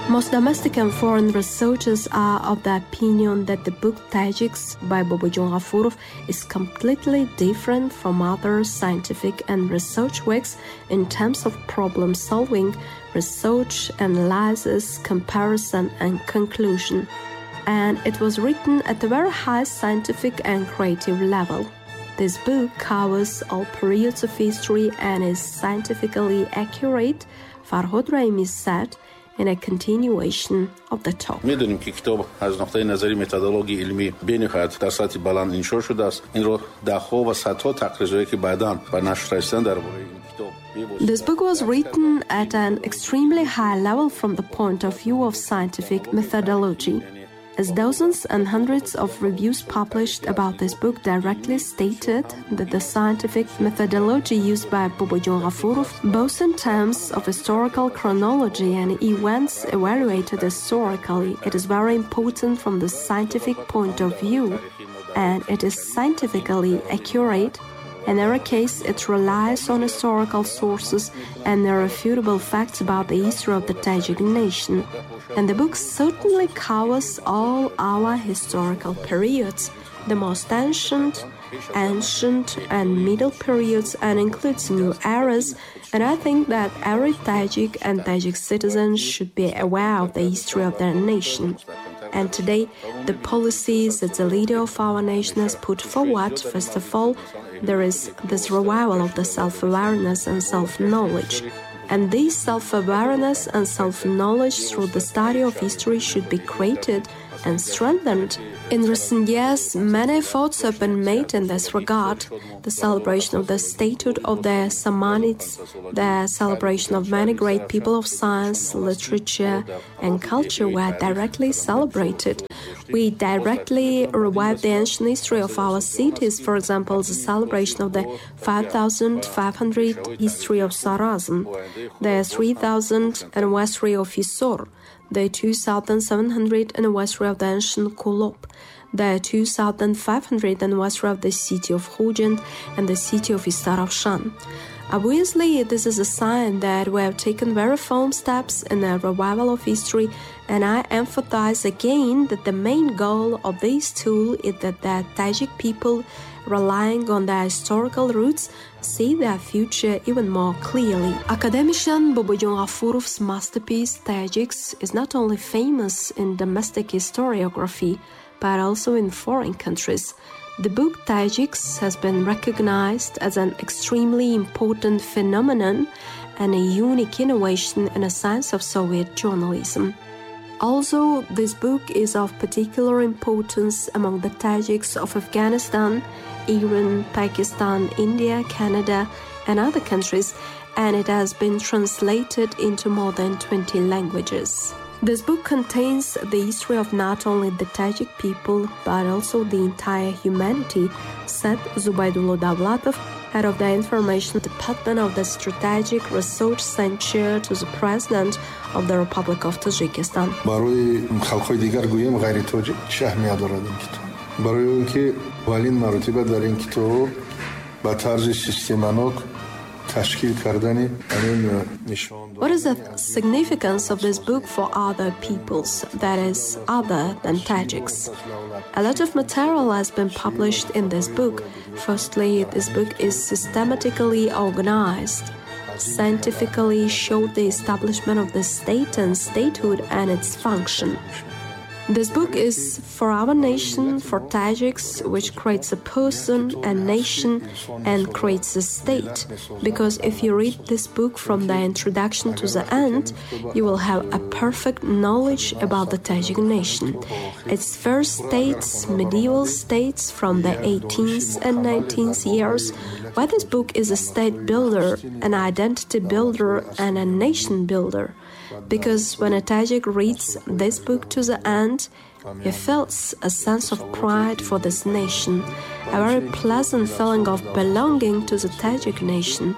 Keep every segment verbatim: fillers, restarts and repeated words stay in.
Most domestic and foreign researchers are of the opinion that the book Tajiks by Bobojon Ghafourov is completely different from other scientific and research works in terms of problem solving, research, analysis, comparison, and conclusion. And it was written at a very high scientific and creative level. This book covers all periods of history and is scientifically accurate, Farhod Raimi said, in a continuation of the talk. می‌دونیم که کتاب از نقطه نظری متدولوژی علمی بنهایت در سطح بلند انشار شده است. این رو ده‌ها و صدها تقریرایی که بعداً به نشر رسیدن درباره این کتاب. This book was written at an extremely high level from the point of view of scientific methodology. As dozens and hundreds of reviews published about this book directly stated that the scientific methodology used by Bobojon Ghafourov, both in terms of historical chronology and events evaluated historically, it is very important from the scientific point of view, and it is scientifically accurate. In every case, it relies on historical sources and irrefutable facts about the history of the Tajik nation. And the book certainly covers all our historical periods, the most ancient, ancient and middle periods, and includes new eras. And I think that every Tajik and Tajik citizen should be aware of the history of their nation. And today, the policies that the leader of our nation has put forward, first of all, there is this revival of the self-awareness and self-knowledge. And this self-awareness and self-knowledge through the study of history should be created and strengthened. In recent years, many efforts have been made in this regard. The celebration of the statehood of the Samanids, the celebration of many great people of science, literature, and culture were directly celebrated. We directly revived the ancient history of our cities, for example, the celebration of the five thousand five hundred history of Sarazm, the three thousand anniversary of Isor, the two thousand seven hundred anniversary of the ancient Kulop, the two thousand five hundred anniversary of the city of Khujand and the city of Istarafshan. Obviously, this is a sign that we have taken very firm steps in the revival of history, and I emphasize again that the main goal of this tool is that the Tajik people, relying on their historical roots, see their future even more clearly. Academician Bobojon Ghafourov's masterpiece, Tajiks, is not only famous in domestic historiography, but also in foreign countries. The book Tajiks has been recognized as an extremely important phenomenon and a unique innovation in the science of Soviet journalism. Also, this book is of particular importance among the Tajiks of Afghanistan, Iran, Pakistan, India, Canada, and other countries, and it has been translated into more than twenty languages. This book contains the history of not only the Tajik people, but also the entire humanity, said Zubaydullo Davlatov, head of the Information Department of the Strategic Research Center, to the President of the Republic of Tajikistan. برای خلق‌های دیگر گویم غیر تاجیک چه اهمیت دارد این کتاب؟ برای اینکه اولین مرتبه در این کتاب با طرز سیستماتیک تشکیل کردن این نشان. What is the significance of this book for other peoples, that is, other than Tajiks? A lot of material has been published in this book. Firstly, this book is systematically organized, scientifically showed the establishment of the state and statehood and its function. This book is for our nation, for Tajiks, which creates a person, a nation, and creates a state. Because if you read this book from the introduction to the end, you will have a perfect knowledge about the Tajik nation. Its first states, medieval states from the eighteenth and nineteenth years, why this book is a state builder, an identity builder, and a nation builder. Because when a Tajik reads this book to the end, he feels a sense of pride for this nation, a very pleasant feeling of belonging to the Tajik nation.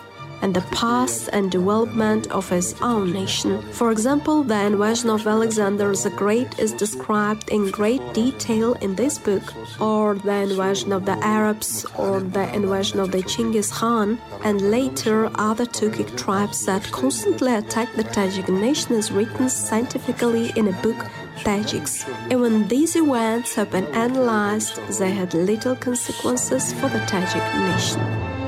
and the past and development of his own nation. For example, the invasion of Alexander the Great is described in great detail in this book, or the invasion of the Arabs, or the invasion of the Genghis Khan, and later other Turkic tribes that constantly attacked the Tajik nation is written scientifically in a book, Tajiks. Even these events have been analyzed, they had little consequences for the Tajik nation.